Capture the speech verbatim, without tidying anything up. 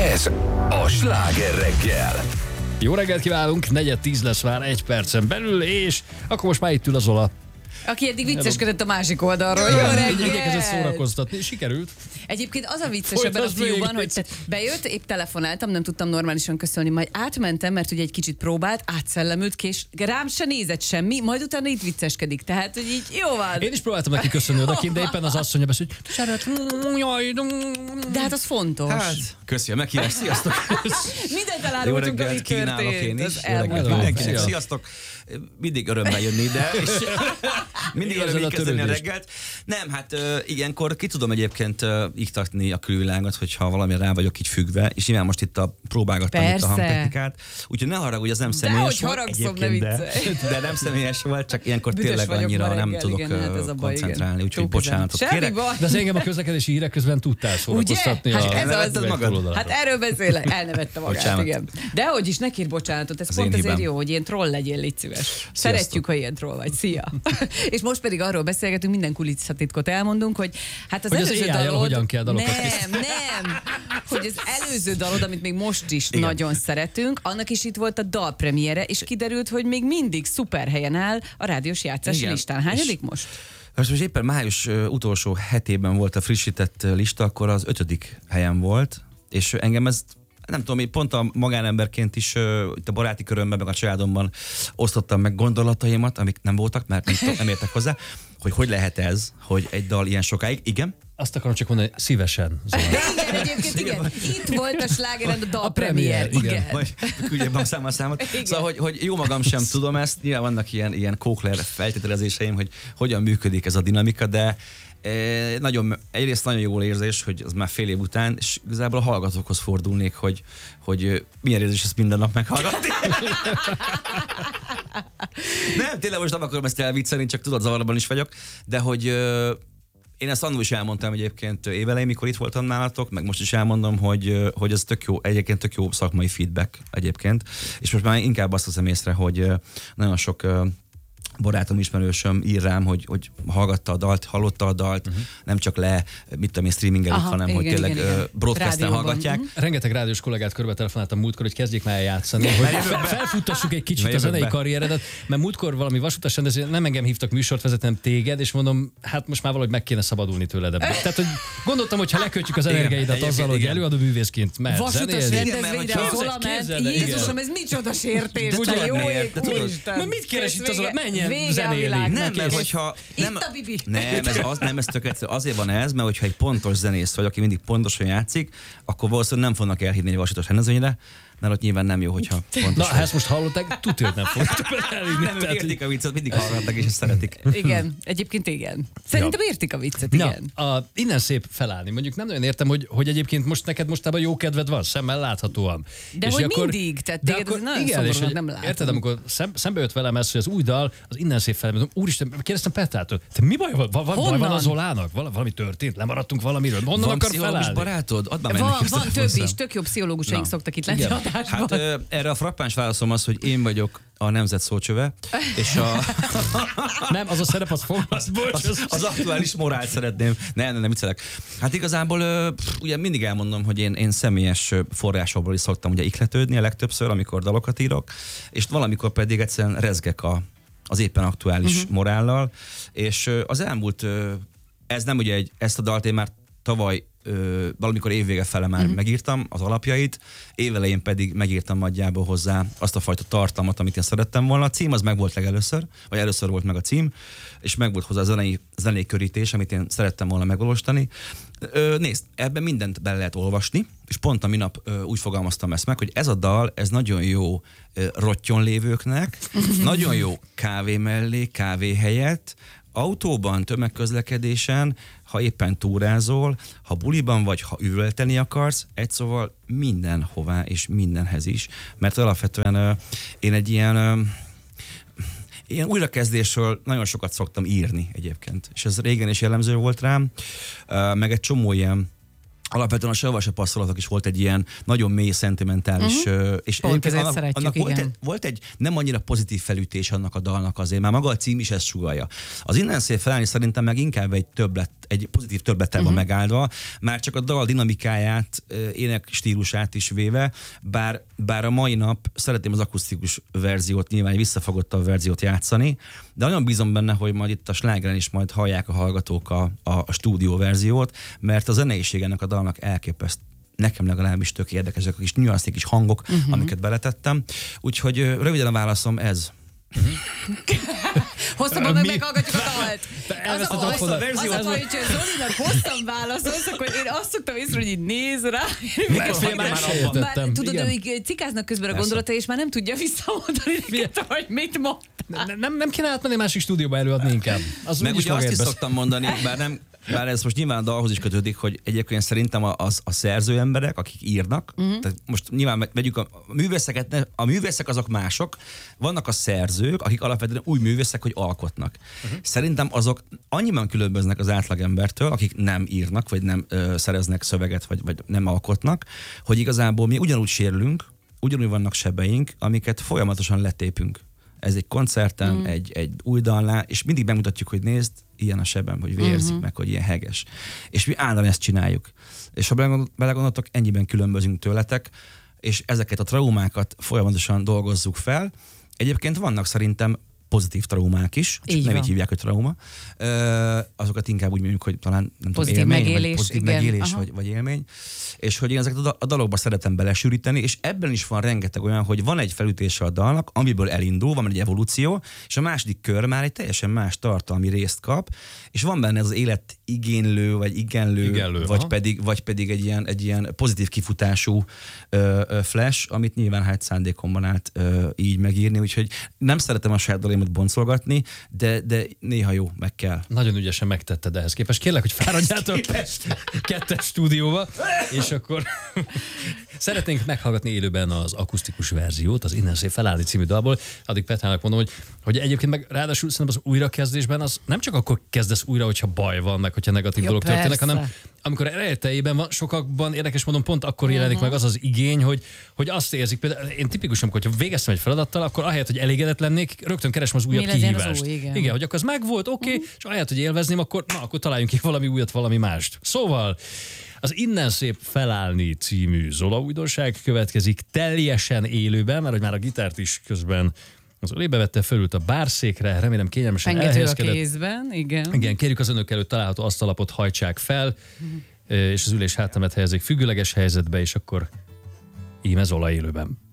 Ez a Sláger reggel. Jó reggelt kívánunk, negyed tíz lesz már egy percen belül, és akkor most már itt ül az Zola. Aki eddig vicceskedett a másik oldalról. Jó reggelt! Igyekezett szórakoztatni, sikerült. Egyébként az a vicces ebben a fiúban, hogy bejött, épp telefonáltam, nem tudtam normálisan köszönni, majd átmentem, mert ugye egy kicsit próbált, átszellemült, és rám se nézett semmi, majd utána itt vicceskedik. Tehát, hogy így jó van. Én is próbáltam neki köszönni odakint, de éppen az asszonya beszél, hogy szeret, jaj, de hát az fontos. Hát, köszi a meghívás, sziasztok! Mindent elárultunk, ami történt. Az elmúlt mindenkinek, sziasztok! Mindig örömmel jönni ide, és mindig örömmel kezdeni a reggelt. Nem, hát uh, ilyenkor ki tudom egyébként uh, iktatni a külvilágot, hogyha valamire rá vagyok így függve, és nyilván most itt a próbálgattam itt a hangtechnikát. Úgyhogy ne haragudj, az nem személyes volt egyébként, de, de nem személyes volt, csak ilyenkor Büdös tényleg annyira reggel, nem tudok igen, hát uh, koncentrálni, úgyhogy bocsánatot kérek. De az engem a közlekedési hírek közben tudtál szórakoztatni. Hát, ez az, az magad. Hát erről beszélek, elnevette magát, igen. De hogy is ne kérj bocsánatot, ez pont azért jó, hogy ilyen troll legyél, légy szíves. Szeretjük, ha ilyen troll vagy. Szia! És most pedig arról beszélgetünk, minden kulisszatitkot elmondunk, hogy hát az hogy előző az dalod... hogyan kell dalokat nem, nem! Hogy az előző dalod, amit még most is igen. nagyon szeretünk, annak is itt volt a dalpremiere, és kiderült, hogy még mindig szuper helyen áll a rádiós játszási igen. listán. Hányadik most? Most, most éppen május utolsó hetében volt a frissített lista, akkor az ötödik helyen volt, és engem ez nem tudom, én pont a magánemberként is uh, itt a baráti körömben, meg a családomban osztottam meg gondolataimat, amik nem voltak, mert nem, tudom, nem értek hozzá, hogy hogy lehet ez, hogy egy dal ilyen sokáig. Igen? Azt akarom csak mondani, szívesen. Igen, egyébként igen. Itt volt a slágeren a dalpremier. Igen. igen. Vagy küldjék be a számmal számot. Szóval, hogy, hogy jó magam sem tudom ezt, nyilván vannak ilyen, ilyen Kókler feltételezéseim, hogy hogyan működik ez a dinamika, de E, nagyon, egyrészt nagyon jó érzés, hogy az már fél év után, és igazából a hallgatókhoz fordulnék, hogy, hogy milyen érzés ezt minden nap meghallgatni. Nem, tényleg most nem akarom ezt elviccelni, csak tudod, zavarban is vagyok, de hogy ö, én ezt annól is elmondtam egyébként évelején, mikor itt voltam nálatok, meg most is elmondom, hogy, hogy ez tök jó, egyébként tök jó szakmai feedback egyébként, és most már inkább azt veszem észre, hogy nagyon sok barátom, ismerősöm ír rám, hogy, hogy hallgatta a dalt, hallotta a dalt, uh-huh. nem csak le, mit tudom én, streamingelik, hanem igen, hogy tényleg igen, broadcasten hallgatják. Uh-huh. Rengeteg rádiós kollégát körbe telefonáltam múltkor, hogy kezdjék már játszani, hogy felfuttassuk egy kicsit a zenei karrieredet, mert múltkor valami vasutas rendező, nem engem hívtak műsort vezetnem téged, és mondom, hát most már valahogy meg kéne szabadulni tőled ebből. Tehát, hogy gondoltam, hogy ha lekötjük az energiaidat azzal, hogy előadó művészként mehet zenélni. Vasutas rendezvényre az Zola ment, Jézusom, ez micsoda sértés, te jó ég, mit keres itt az Zola? Menjen zenélni. Nem, mert hogyha... Nem, itt a bibi. Nem, ez, az, nem ez tök egyszerű. Azért van ez, mert hogyha egy pontos zenész vagy, aki mindig pontosan játszik, akkor valószínűleg nem fognak elhívni egy vasutas rendezvényre, mert ott nyilván nem jó, hogyha pontos. Na, ha ezt most hallották, tudja, nem fogtok elhívni. Nem, tehát, értik a viccet, mindig hallgatnak és ezt szeretik. Igen, egyébként igen. Szerintem értik a viccet, igen. Na, a, innen szép felállni. Mondjuk nem nagyon értem, hogy, hogy egyébként most neked mostában jó kedved van, szemmel láthatóan. De és hogy akkor, mindig, tehát téged akkor, nagyon igen, és hogy, nem látom. Érted, amikor szem, szembe jött velem ez, hogy az új dal, az innen szép felállni. Úristen, kérdeztem Petrától, te mi baj van? Van, van a Zolának? Val, valami történt? Lemaradtunk valamiről? Honnan van akar felállni? Barátod? Van, van több is, tök jó pszichológusaink szoktak itt lenni adásban. Erre a frappáns válaszom az, hogy én vagyok a nemzet szócsöve, és a... nem, az a szerep, az fog, az, az, az aktuális morált szeretném. Nem, nem, nem viccelek. Hát igazából pff, ugye mindig elmondom, hogy én, én személyes forrásokból is szoktam ugye ihletődni a legtöbbször, amikor dalokat írok, és valamikor pedig egyszerűen rezgek a, az éppen aktuális uh-huh. morállal, és az elmúlt, ez nem ugye egy, ezt a dalt én már tavaly Ö, valamikor évvége fele már uh-huh. megírtam az alapjait, évelején pedig megírtam nagyjából hozzá azt a fajta tartalmat, amit én szerettem volna. A cím az meg volt legelőször, vagy először volt meg a cím, és meg volt hozzá a zenei, zenei körítés, amit én szerettem volna megvalósítani. Ö, nézd, ebben mindent bele lehet olvasni, és pont a minap ö, úgy fogalmaztam ezt meg, hogy ez a dal, ez nagyon jó ö, rottyon lévőknek, nagyon jó kávé mellé, kávé helyett, autóban, tömegközlekedésen, ha éppen túrázol, ha buliban vagy, ha üvölteni akarsz, egy szóval mindenhová és mindenhez is. Mert alapvetően uh, én egy ilyen, uh, ilyen újrakezdésről nagyon sokat szoktam írni egyébként. És ez régen is jellemző volt rám, uh, meg egy csomó ilyen alapvetően a Sehova se passzolatok is volt egy ilyen nagyon mély, szentimentális, uh-huh. és Pont ezért annak, szeretjük, annak volt, igen. egy, volt egy nem annyira pozitív felütés annak a dalnak azért, már maga a cím is ezt sugallja. Az Innen szép felállni szerintem meg inkább egy többlet, egy pozitív többlettel van uh-huh. megáldva, már csak a dal dinamikáját, ének stílusát is véve, bár, bár a mai nap szeretném az akusztikus verziót, nyilván egy visszafogottabb verziót játszani, de nagyon bízom benne, hogy majd itt a slágeren is majd hallják a hallgatók a, a, a stúdió verziót, mert a zeneiség ennek a dalnak elképeszt. Nekem legalábbis tök érdekesek a kis nüanszik kis hangok, uh-huh. amiket beletettem. Úgyhogy röviden a válaszom ez. Uh-huh. Hosszabban meg meghallgatjuk a dalt. Az a, az, az, az a baj, hogy Zolinak hosszan válaszolsz, akkor én azt szoktam észre, hogy így néz rá. Már, tudod, ő így cikáznak közben a gondolata, és már nem tudja visszamondani neked, hogy mit mondtál. Nem, nem, nem kéne átmenni másik stúdióba előadni inkább. Az meg ugye azt is szoktam mondani, bár nem, bár ez most nyilván a dalhoz is kötődik, hogy egyébként szerintem a, a, a szerző emberek, akik írnak, uh-huh. tehát most nyilván vegyük a, a művészeket, a művészek azok mások, vannak a szerzők, akik alapvetően úgy művészek, hogy alkotnak. Uh-huh. Szerintem azok annyiban különböznek az átlagembertől, akik nem írnak, vagy nem ö, szereznek szöveget, vagy, vagy nem alkotnak, hogy igazából mi ugyanúgy sérülünk, ugyanúgy vannak sebeink, amiket folyamatosan letépünk. Ez egy koncerten, mm. egy, egy új dalnál, és mindig bemutatjuk, hogy nézd, ilyen a sebem, hogy vérzik uh-huh. meg, hogy ilyen heges. És mi állandóan ezt csináljuk. És ha belegondoltok, ennyiben különbözünk tőletek, és ezeket a traumákat folyamatosan dolgozzuk fel. Egyébként vannak szerintem pozitív traumák is, csak így nem van. Így hívják, hogy trauma. Ö, azokat inkább úgy mondjuk, hogy talán nem pozitív tudom, élmény, megélés, vagy pozitív igen. megélés, vagy, vagy élmény. És hogy én ezeket a dalokba szeretem belesűríteni, és ebben is van rengeteg olyan, hogy van egy felütése a dalnak, amiből elindul, van egy evolúció, és a második kör már egy teljesen más tartalmi részt kap, és van benne ez az élet igénylő, vagy igenlő, igenlő vagy, pedig, vagy pedig egy ilyen, egy ilyen pozitív kifutású ö, ö, flash, amit nyilván hát szándékomban állt ö, így megírni, úgyhogy nem szeretem a saját dalémat boncolgatni, de, de néha jó, meg kell. Nagyon ügyesen megtetted ehhez képest. Kérlek, hogy fáradjátok kettes stúdióba, és akkor szeretnénk meghallgatni élőben az akusztikus verziót, az Innen szép felállni című dalból. Addig Petrának mondom, hogy, hogy egyébként meg ráadásul szerintem az újrakezdésben az nem csak akkor kezdesz újra, hogyha baj van, meg hogyha negatív dolog történnek, hanem amikor elejétejében van, sokakban érdekes módon pont akkor jelenik uh-huh. meg az az igény, hogy, hogy azt érzik, például én tipikusan, hogyha végeztem egy feladattal, akkor ahelyett, hogy elégedett lennék, rögtön keresem az újabb kihívást. Az új, igen. igen, hogy akkor az megvolt, oké, okay, uh-huh. és ahelyett, hogy élvezném, akkor, na, akkor találjunk ki valami újat, valami mást. Szóval az Innen szép felállni című Zola újdonság következik teljesen élőben, mert hogy már a gitárt is közben az ölébe vette, fölült a bárszékre, remélem kényelmesen Engető elhelyezkedett. a kézben, igen. Igen, kérjük az önök előtt található asztalapot hajtsák fel, uh-huh. és az ülés hátamet helyezik függőleges helyzetbe, és akkor íme Zola élőben.